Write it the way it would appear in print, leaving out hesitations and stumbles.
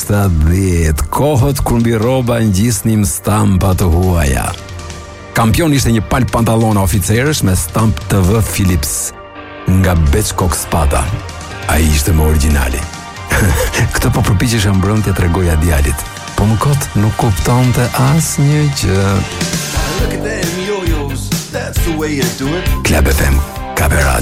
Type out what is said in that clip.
70, kohët kur mbi rroba ngjisnim stampa të huaja. Kampion ishte një palë pantallona oficerësh me stamp TV Philips nga Bechcock Spada. Ai ishte më origjinali. Këtë po përpiqesha mbrëmje t'rregoja djalit, po më kot nuk kuptonte asnjë gjë. Club FM, Kaberat.